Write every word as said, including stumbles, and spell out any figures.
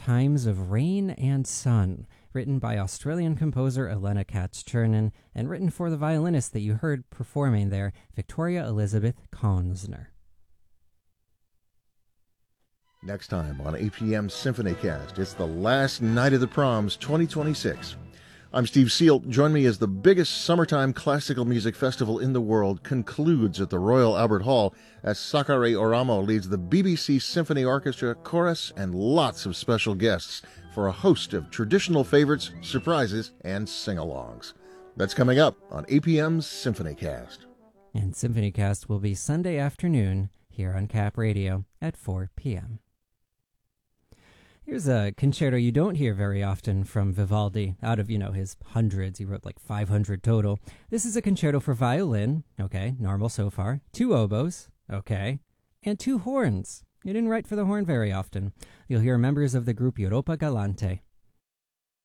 Times of Rain and Sun, written by Australian composer Elena Katz-Chernin and written for the violinist that you heard performing there, Victoria Elizabeth Konsner. Next time on A P M SymphonyCast, it's the last night of the proms twenty twenty-six. I'm Steve Seal. Join me as the biggest summertime classical music festival in the world concludes at the Royal Albert Hall as Sakari Oramo leads the B B C Symphony Orchestra, chorus, and lots of special guests for a host of traditional favorites, surprises, and sing-alongs. That's coming up on A P M's SymphonyCast. And SymphonyCast will be Sunday afternoon here on Cap Radio at four p.m. Here's a concerto you don't hear very often from Vivaldi. Out of, you know, his hundreds, he wrote like five hundred total. This is a concerto for violin, okay, normal so far, two oboes, okay, and two horns. He didn't write for the horn very often. You'll hear members of the group Europa Galante.